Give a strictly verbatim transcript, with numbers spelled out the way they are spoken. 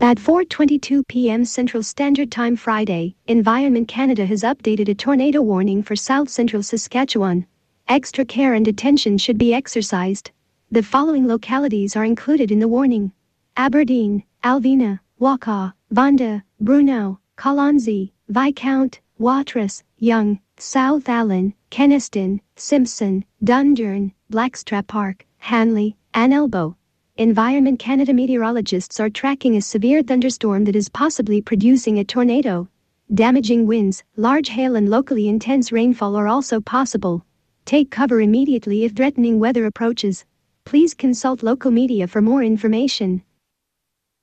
At four twenty-two p m Central Standard Time Friday, Environment Canada has updated a tornado warning for south-central Saskatchewan. Extra care and attention should be exercised. The following localities are included in the warning: Aberdeen, Alvena, Wakaw, Vonda, Bruneau, Colonsay, Viscount, Watrous, Young, South Allen, Kenaston, Simpson, Dundurn, Blackstrap Park, Hanley, and Elbow. Environment Canada meteorologists are tracking a severe thunderstorm that is possibly producing a tornado. Damaging winds, large hail and locally intense rainfall are also possible. Take cover immediately if threatening weather approaches. Please consult local media for more information.